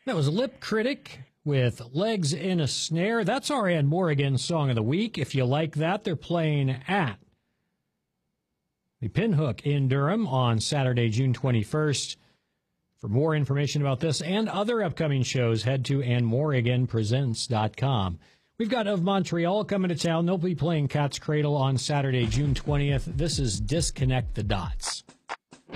That was Lip Critic with Legs in a Snare. That's our Ann Morrigan Song of the Week. If you like that, they're playing at the Pinhook in Durham on Saturday, June 21st. For more information about this and other upcoming shows, head to AnnMorriganPresents.com. We've got Of Montreal coming to town. They'll be playing Cat's Cradle on Saturday, June 20th. This is Disconnect the Dots.